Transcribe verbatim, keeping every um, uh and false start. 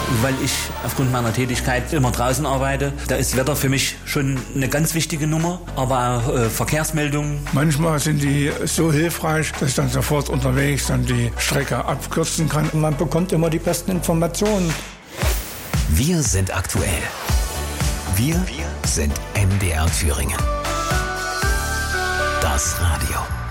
weil ich aufgrund meiner Tätigkeit immer draußen arbeite. Da ist Wetter für mich schon eine ganz wichtige Nummer, aber auch äh, Verkehrsmeldungen. Manchmal sind die so hilfreich, dass ich dann sofort unterwegs dann die Strecke abkürzen kann. Man bekommt immer die besten Informationen. Wir sind aktuell. Wir sind M D R Thüringen. Das Radio.